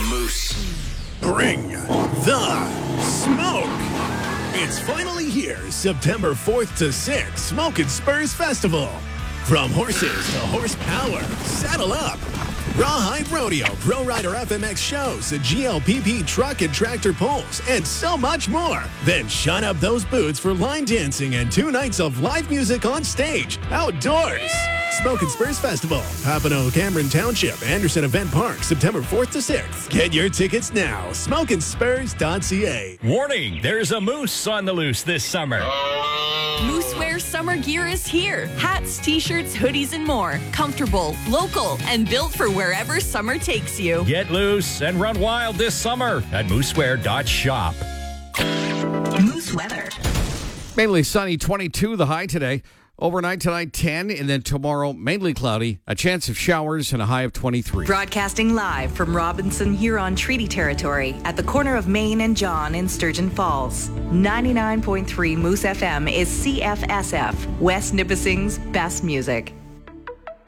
Moose. Bring the smoke. It's finally here, September 4th to 6th, Smoke and Spurs Festival. From horses to horsepower, saddle up. Rawhide Rodeo, Pro Rider FMX shows, a GLPP truck and tractor pulls, and so much more. Then shut up those boots for line dancing and 2 nights of live music on stage, outdoors. Smoke and Spurs Festival, Papineau, Cameron Township, Anderson Event Park, September 4th to 6th. Get your tickets now, smokeandspurs.ca. Warning, there's a moose on the loose this summer. Moosewear summer gear is here. Hats, t-shirts, hoodies, and more. Comfortable, local, and built for wherever summer takes you. Get loose and run wild this summer at moosewear.shop. Moose weather. Mainly sunny, 22 the high today. Overnight tonight, 10, and then tomorrow, mainly cloudy. A chance of showers and a high of 23. Broadcasting live from Robinson Huron Treaty Territory at the corner of Main and John in Sturgeon Falls. 99.3 Moose FM is CFSF, West Nipissing's best music.